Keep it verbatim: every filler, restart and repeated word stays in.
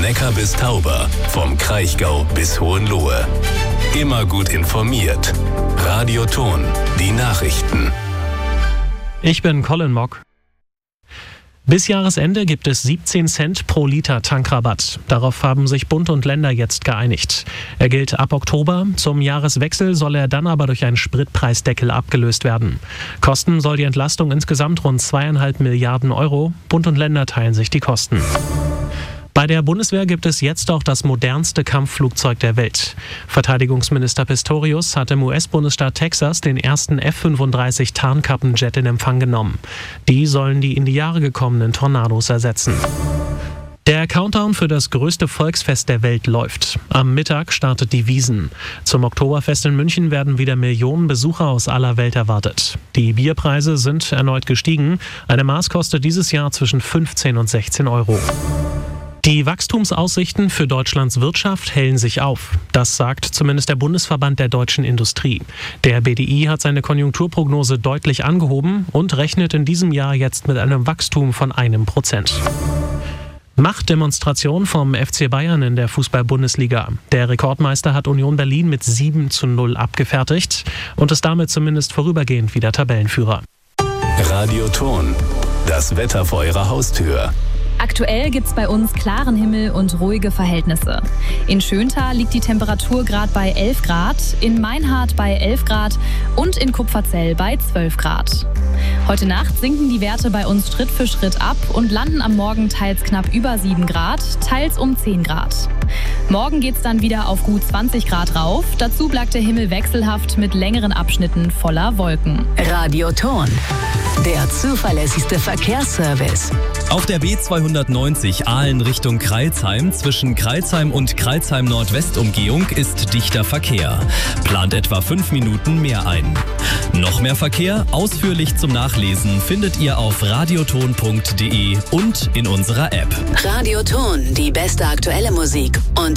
Neckar bis Tauber, vom Kraichgau bis Hohenlohe. Immer gut informiert. Radio Thon, die Nachrichten. Ich bin Colin Mock. Bis Jahresende gibt es siebzehn Cent pro Liter Tankrabatt. Darauf haben sich Bund und Länder jetzt geeinigt. Er gilt ab Oktober. Zum Jahreswechsel soll er dann aber durch einen Spritpreisdeckel abgelöst werden. Kosten soll die Entlastung insgesamt rund zweieinhalb Milliarden Euro. Bund und Länder teilen sich die Kosten. Bei der Bundeswehr gibt es jetzt auch das modernste Kampfflugzeug der Welt. Verteidigungsminister Pistorius hat im U S-Bundesstaat Texas den ersten F fünfunddreißig Tarnkappenjet in Empfang genommen. Die sollen die in die Jahre gekommenen Tornados ersetzen. Der Countdown für das größte Volksfest der Welt läuft. Am Mittag startet die Wiesn. Zum Oktoberfest in München werden wieder Millionen Besucher aus aller Welt erwartet. Die Bierpreise sind erneut gestiegen. Eine Maß kostet dieses Jahr zwischen fünfzehn und sechzehn Euro. Die Wachstumsaussichten für Deutschlands Wirtschaft hellen sich auf. Das sagt zumindest der Bundesverband der deutschen Industrie. Der B D I hat seine Konjunkturprognose deutlich angehoben und rechnet in diesem Jahr jetzt mit einem Wachstum von einem Prozent. Machtdemonstration vom F C Bayern in der Fußball-Bundesliga. Der Rekordmeister hat Union Berlin mit sieben zu null abgefertigt und ist damit zumindest vorübergehend wieder Tabellenführer. Radio Thon, das Wetter vor Ihrer Haustür. Aktuell gibt's bei uns klaren Himmel und ruhige Verhältnisse. In Schöntal liegt die Temperatur gerade bei elf Grad, in Meinhardt bei elf Grad und in Kupferzell bei zwölf Grad. Heute Nacht sinken die Werte bei uns Schritt für Schritt ab und landen am Morgen teils knapp über sieben Grad, teils um zehn Grad. Morgen geht's dann wieder auf gut zwanzig Grad rauf. Dazu bleibt der Himmel wechselhaft mit längeren Abschnitten voller Wolken. Radio Thon, der zuverlässigste Verkehrsservice. Auf der B zweihundertneunzig Aalen Richtung Crailsheim zwischen Crailsheim und Crailsheim-Nordwest-Umgehung ist dichter Verkehr. Plant etwa fünf Minuten mehr ein. Noch mehr Verkehr, ausführlich zum Nachlesen, findet ihr auf radioton punkt de und in unserer App. Radio Thon, die beste aktuelle Musik und